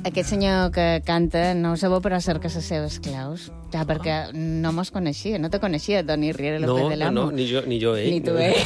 Aquest senyor que canta, no ho sabeu, però cerca les seves claus. Ja, perquè no mos coneixia, no te coneixia, Toni Riera López de l'Amo. No, ni jo ell. Ni tu ell.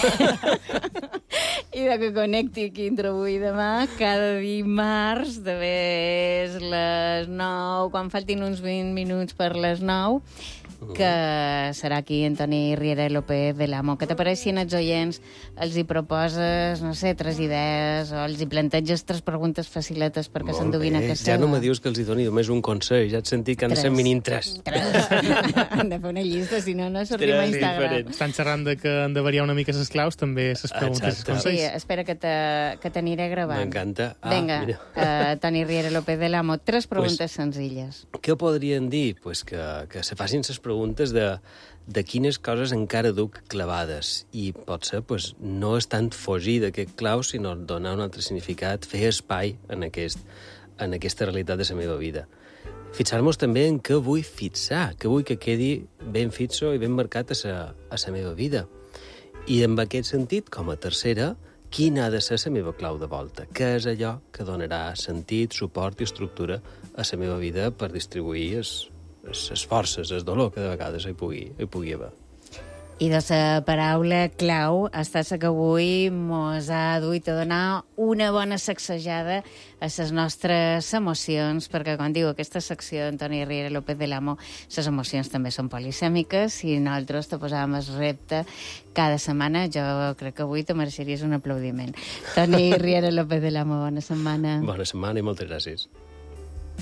I de que connecti aquí entre avui i demà, cada dimarts, de vés les 9, quan faltin uns 20 minuts per les 9, que serà aquí en Toni Riera López de l'Amo. Què t'apareix si els oients els hi proposes, no sé, 3 idees, o els hi planteges 3 preguntes faciletes perquè s'enduguin a casa seva? Ja no me dius que els hi doni només un consell, ja et sentit que han de ser mínim 3. Han de fer una llista, si no, no sortim a Instagram. Estan xerrant de que han de variar una mica les claus, també les preguntes i els consells. Sí, espera que t'aniré gravant. M'encanta. Vinga, Toni Riera López de l'Amo, 3 preguntes senzilles. Què podrien dir? Pues que se facin les preguntes de quines coses encara duc clavades. I potser pues, no és tant fugir d'aquest clau, sinó donar un altre significat, fer espai en aquesta realitat de la meva vida. Fixar-nos també en què vull fixar, què vull que quedi ben fixo i ben marcat a la meva vida. I en aquest sentit, com a tercera, quina ha de ser la meva clau de volta? Què és allò que donarà sentit, suport i estructura a la meva vida per distribuir les forces, el dolor que de vegades hi pugui haver. I de la paraula clau està la que avui mos ha duit a donar una bona sacsejada a les nostres emocions, perquè, com diu aquesta secció d'Antoni Riera López de l'Amo, les emocions també són polisèmiques i nosaltres te posàvem el repte cada setmana. Jo crec que avui te mereixeries un aplaudiment. Toni Riera López de l'Amo, bona setmana. Bona setmana i moltes gràcies.